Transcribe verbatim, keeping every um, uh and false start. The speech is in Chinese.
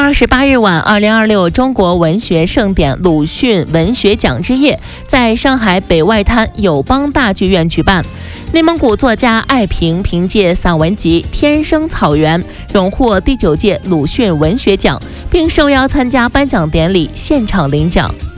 二十八日晚，二零二六中国文学盛典鲁迅文学奖之夜在上海北外滩友邦大剧院举办。内蒙古作家艾平凭借散文集《天生草原》荣获第九届鲁迅文学奖，并受邀参加颁奖典礼现场领奖。